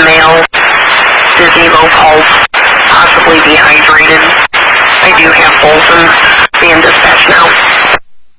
male, Disneymo pulp, possibly dehydrated. I do have both and being dispatched now.